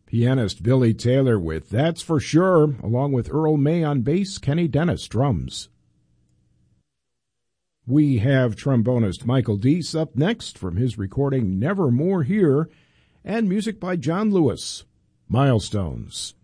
Pianist Billy Taylor with That's For Sure, along with Earl May on bass, Kenny Dennis drums. We have trombonist Michael Deese up next from his recording Nevermore Here, and music by John Lewis. Milestones.